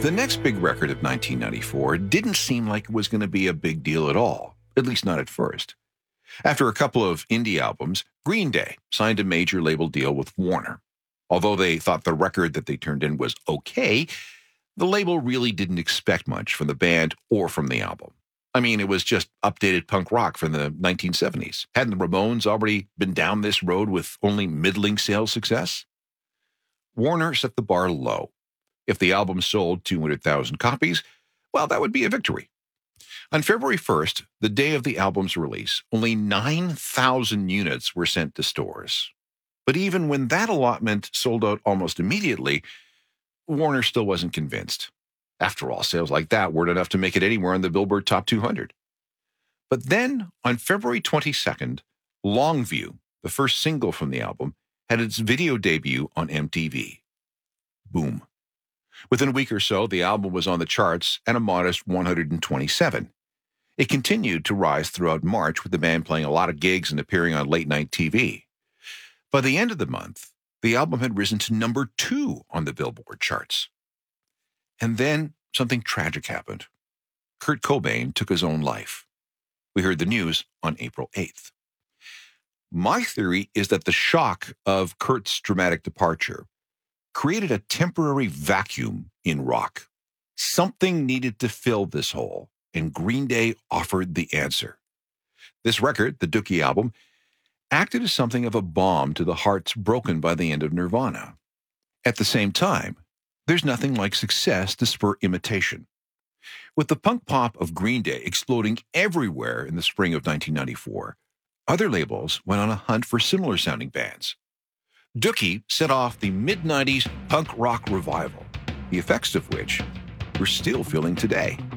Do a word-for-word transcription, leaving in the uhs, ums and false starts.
The next big record of nineteen ninety-four didn't seem like it was going to be a big deal at all, at least not at first. After a couple of indie albums, Green Day signed a major label deal with Warner. Although they thought the record that they turned in was okay, the label really didn't expect much from the band or from the album. I mean, it was just updated punk rock from the nineteen seventies. Hadn't the Ramones already been down this road with only middling sales success? Warner set the bar low. If the album sold two hundred thousand copies, well, that would be a victory. On February first, the day of the album's release, only nine thousand units were sent to stores. But even when that allotment sold out almost immediately, Warner still wasn't convinced. After all, sales like that weren't enough to make it anywhere on the Billboard Top two hundred. But then, on February twenty-second, Longview, the first single from the album, had its video debut on M T V. Boom. Within a week or so, the album was on the charts at a modest one hundred twenty-seven. It continued to rise throughout March, with the band playing a lot of gigs and appearing on late-night T V. By the end of the month, the album had risen to number two on the Billboard charts. And then something tragic happened. Kurt Cobain took his own life. We heard the news on April eighth. My theory is that the shock of Kurt's dramatic departure created a temporary vacuum in rock. Something needed to fill this hole, and Green Day offered the answer. This record, the Dookie album, acted as something of a balm to the hearts broken by the end of Nirvana. At the same time, there's nothing like success to spur imitation. With the punk pop of Green Day exploding everywhere in the spring of nineteen ninety-four, other labels went on a hunt for similar-sounding bands. Dookie set off the mid-nineties punk rock revival, the effects of which we're still feeling today.